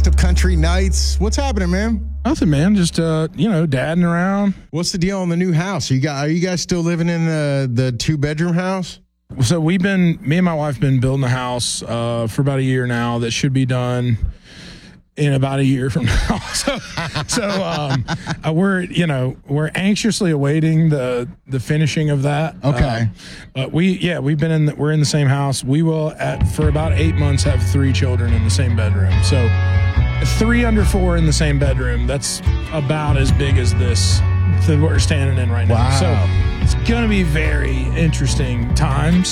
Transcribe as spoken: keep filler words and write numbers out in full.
Taste of Country Nights. What's happening, man? Nothing, man. Just uh, you know, dadding around. What's the deal on the new house? Are you guys, are you guys still living in the the two bedroom house? So we've been, me and my wife, been building a house uh, for about a year now. That should be done in about a year from now. so, so um, uh, we're you know we're anxiously awaiting the the finishing of that. Okay, uh, but we yeah we've been in the, we're in the same house. We will at for about eight months have three children in the same bedroom. So three under four in the same bedroom. That's about as big as this that we're standing in right now. Wow. So it's gonna be very interesting times.